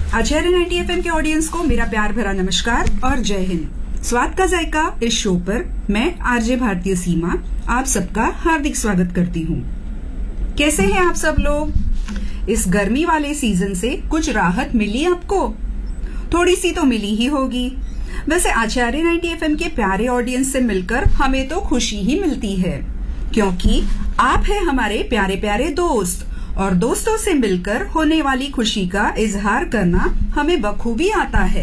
आचार्य 90 FM के audience को मेरा प्यार भरा नमस्कार और जय हिंद। स्वाद का जायका इस शो पर मैं आरजे भारतीय सीमा आप सबका हार्दिक स्वागत करती हूँ। कैसे हैं आप सब लोग? इस गर्मी वाले सीजन से कुछ राहत मिली आपको? थोड़ी सी तो मिली ही होगी। वैसे आचार्य 90 FM के प्यारे ऑडियंस से मिलकर हमें तो खुशी ही मिलती है, क्योंकि आप हैं हमारे प्यारे प्यारे दोस्त और दोस्तों से मिलकर होने वाली खुशी का इजहार करना हमें बखूबी आता है।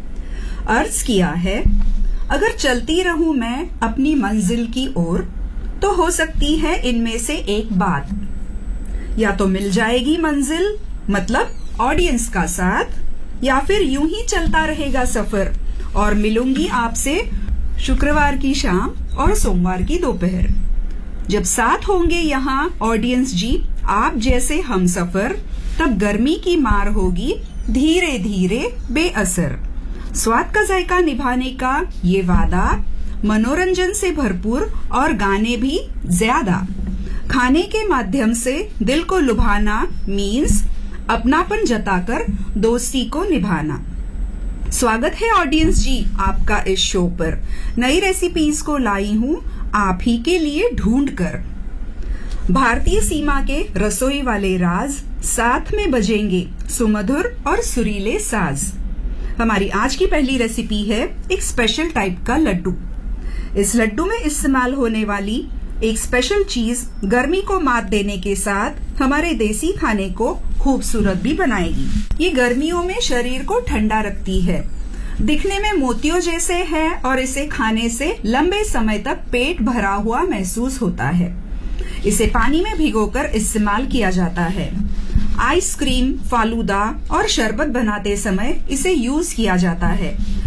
अर्ज किया है, अगर चलती रहूं मैं अपनी मंजिल की ओर, तो हो सकती है इनमें से एक बात, या तो मिल जाएगी मंजिल मतलब ऑडियंस का साथ, या फिर यूं ही चलता रहेगा सफर और मिलूंगी आपसे शुक्रवार की शाम और सोमवार की दोपहर। जब साथ होंगे यहाँ ऑडियंस जी आप जैसे हम सफर, तब गर्मी की मार होगी धीरे धीरे बेअसर। स्वाद का जायका निभाने का ये वादा, मनोरंजन से भरपूर और गाने भी ज्यादा। खाने के माध्यम से दिल को लुभाना मीन्स अपनापन जताकर दोस्ती को निभाना। स्वागत है ऑडियंस जी आपका इस शो पर। नई रेसिपीज को लाई हूँ आप ही के लिए ढूंढ कर। भारतीय सीमा के रसोई वाले राज साथ में बजेंगे सुमधुर और सुरीले साज। हमारी आज की पहली रेसिपी है एक स्पेशल टाइप का लड्डू। इस लड्डू में इस्तेमाल होने वाली एक स्पेशल चीज गर्मी को मात देने के साथ हमारे देसी खाने को खूबसूरत भी बनाएगी। ये गर्मियों में शरीर को ठंडा रखती है, दिखने में मोतियों जैसे है और इसे खाने से लंबे समय तक पेट भरा हुआ महसूस होता है। इसे पानी में भिगोकर इस्तेमाल किया जाता है। आइसक्रीम, फालूदा और शरबत बनाते समय इसे यूज किया जाता है।